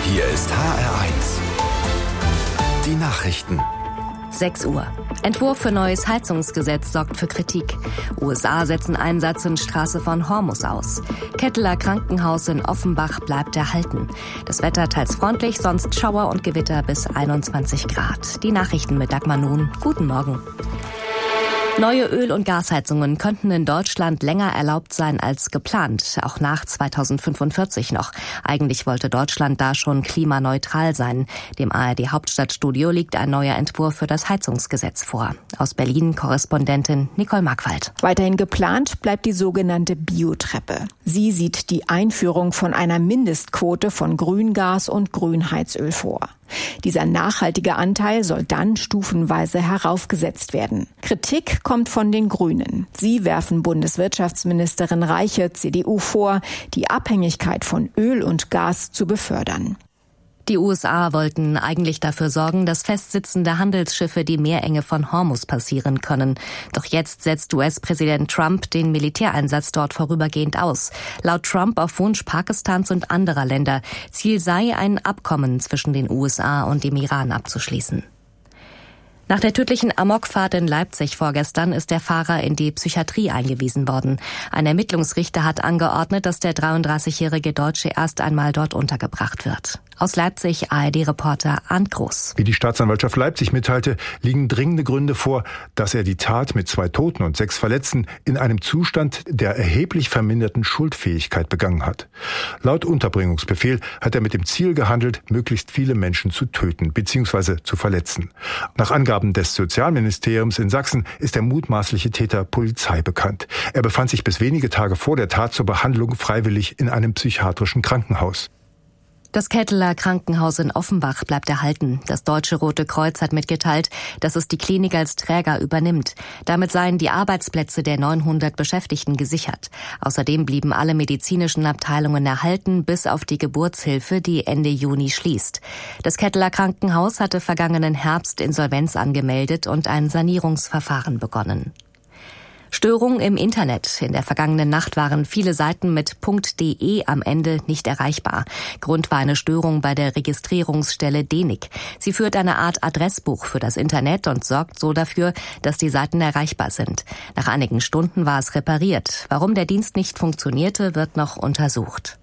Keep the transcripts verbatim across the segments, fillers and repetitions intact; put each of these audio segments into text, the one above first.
Hier ist H R eins. Die Nachrichten. sechs Uhr. Entwurf für neues Heizungsgesetz sorgt für Kritik. U S A setzen Einsatz in Straße von Hormuz aus. Kettler Krankenhaus in Offenbach bleibt erhalten. Das Wetter teils freundlich, sonst Schauer und Gewitter bis einundzwanzig Grad. Die Nachrichten mit Dagmar Nun. Guten Morgen. Neue Öl- und Gasheizungen könnten in Deutschland länger erlaubt sein als geplant, auch nach zweitausendfünfundvierzig noch. Eigentlich wollte Deutschland da schon klimaneutral sein. Dem A R D-Hauptstadtstudio liegt ein neuer Entwurf für das Heizungsgesetz vor. Aus Berlin Korrespondentin Nicole Markwald. Weiterhin geplant bleibt die sogenannte Biotreppe. Sie sieht die Einführung von einer Mindestquote von Grüngas und Grünheizöl vor. Dieser nachhaltige Anteil soll dann stufenweise heraufgesetzt werden. Kritik kommt von den Grünen. Sie werfen Bundeswirtschaftsministerin Reiche, C D U, vor, die Abhängigkeit von Öl und Gas zu befördern. Die U S A wollten eigentlich dafür sorgen, dass festsitzende Handelsschiffe die Meerenge von Hormuz passieren können. Doch jetzt setzt U S-Präsident Trump den Militäreinsatz dort vorübergehend aus. Laut Trump auf Wunsch Pakistans und anderer Länder. Ziel sei, ein Abkommen zwischen den U S A und dem Iran abzuschließen. Nach der tödlichen Amokfahrt in Leipzig vorgestern ist der Fahrer in die Psychiatrie eingewiesen worden. Ein Ermittlungsrichter hat angeordnet, dass der dreiunddreißigjährige Deutsche erst einmal dort untergebracht wird. Aus Leipzig A R D-Reporter Arndt Groß. Wie die Staatsanwaltschaft Leipzig mitteilte, liegen dringende Gründe vor, dass er die Tat mit zwei Toten und sechs Verletzten in einem Zustand der erheblich verminderten Schuldfähigkeit begangen hat. Laut Unterbringungsbefehl hat er mit dem Ziel gehandelt, möglichst viele Menschen zu töten bzw. zu verletzen. Nach Angaben des Sozialministeriums in Sachsen ist der mutmaßliche Täter Polizei bekannt. Er befand sich bis wenige Tage vor der Tat zur Behandlung freiwillig in einem psychiatrischen Krankenhaus. Das Ketteler Krankenhaus in Offenbach bleibt erhalten. Das Deutsche Rote Kreuz hat mitgeteilt, dass es die Klinik als Träger übernimmt. Damit seien die Arbeitsplätze der neunhundert Beschäftigten gesichert. Außerdem blieben alle medizinischen Abteilungen erhalten, bis auf die Geburtshilfe, die Ende Juni schließt. Das Ketteler Krankenhaus hatte vergangenen Herbst Insolvenz angemeldet und ein Sanierungsverfahren begonnen. Störung im Internet. In der vergangenen Nacht waren viele Seiten mit .de am Ende nicht erreichbar. Grund war eine Störung bei der Registrierungsstelle D E N I C. Sie führt eine Art Adressbuch für das Internet und sorgt so dafür, dass die Seiten erreichbar sind. Nach einigen Stunden war es repariert. Warum der Dienst nicht funktionierte, wird noch untersucht.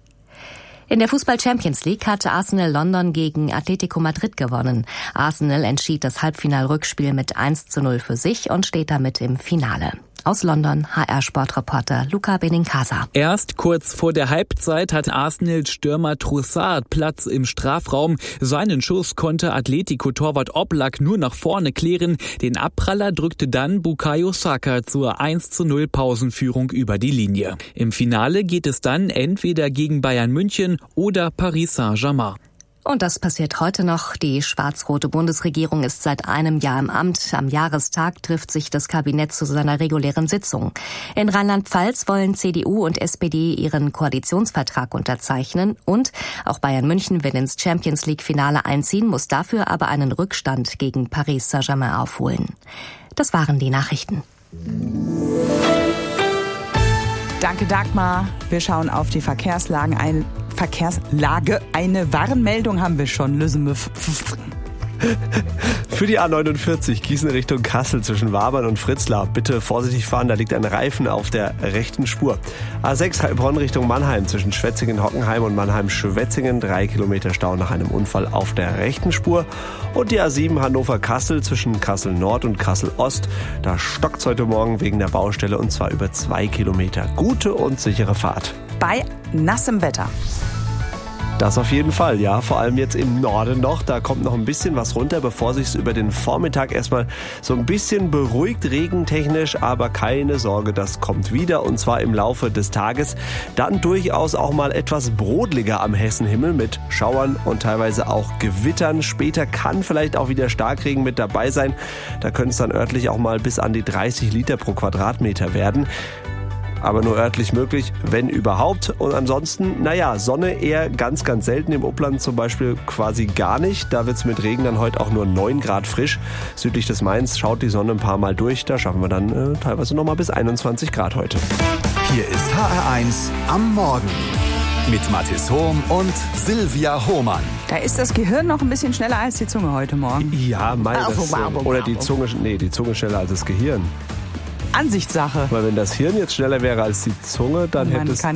In der Fußball-Champions League hatte Arsenal London gegen Atletico Madrid gewonnen. Arsenal entschied das Halbfinal-Rückspiel mit eins zu null für sich und steht damit im Finale. Aus London H R-Sportreporter Luca Benincasa. Erst kurz vor der Halbzeit hat Arsenals Stürmer Trossard Platz im Strafraum. Seinen Schuss konnte Atletico-Torwart Oblak nur nach vorne klären. Den Abpraller drückte dann Bukayo Saka zur eins zu null Pausenführung über die Linie. Im Finale geht es dann entweder gegen Bayern München oder Paris Saint-Germain. Und das passiert heute noch. Die schwarz-rote Bundesregierung ist seit einem Jahr im Amt. Am Jahrestag trifft sich das Kabinett zu seiner regulären Sitzung. In Rheinland-Pfalz wollen C D U und S P D ihren Koalitionsvertrag unterzeichnen. Und auch Bayern München will ins Champions-League-Finale einziehen, muss dafür aber einen Rückstand gegen Paris Saint-Germain aufholen. Das waren die Nachrichten. Danke, Dagmar. Wir schauen auf die Verkehrslagen ein. Verkehrslage. Eine Warnmeldung haben wir schon. Lösen wir. Für die A neunundvierzig Gießen Richtung Kassel zwischen Wabern und Fritzlar. Bitte vorsichtig fahren, da liegt ein Reifen auf der rechten Spur. A sechs Heilbronn Richtung Mannheim zwischen Schwetzingen-Hockenheim und Mannheim-Schwetzingen. Drei Kilometer Stau nach einem Unfall auf der rechten Spur. Und die A sieben Hannover-Kassel zwischen Kassel-Nord und Kassel-Ost. Da stockt's heute Morgen wegen der Baustelle und zwar über zwei Kilometer. Gute und sichere Fahrt. Bei nassem Wetter. Das auf jeden Fall, ja. Vor allem jetzt im Norden noch. Da kommt noch ein bisschen was runter, bevor sich über den Vormittag erstmal so ein bisschen beruhigt, regentechnisch. Aber keine Sorge, das kommt wieder und zwar im Laufe des Tages. Dann durchaus auch mal etwas brodeliger am Hessenhimmel mit Schauern und teilweise auch Gewittern. Später kann vielleicht auch wieder Starkregen mit dabei sein. Da können es dann örtlich auch mal bis an die dreißig Liter pro Quadratmeter werden. Aber nur örtlich möglich, wenn überhaupt. Und ansonsten, naja, Sonne eher ganz, ganz selten. Im Upland zum Beispiel quasi gar nicht. Da wird es mit Regen dann heute auch nur neun Grad frisch. Südlich des Mains schaut die Sonne ein paar Mal durch. Da schaffen wir dann äh, teilweise nochmal bis einundzwanzig Grad heute. Hier ist H R eins am Morgen. Mit Mathis Hohm und Silvia Hohmann. Da ist das Gehirn noch ein bisschen schneller als die Zunge heute Morgen. Ja, mein das, oder die Zunge, nee, die Zunge schneller als das Gehirn. Ansichtssache. Weil wenn das Hirn jetzt schneller wäre als die Zunge, dann Man hätte es...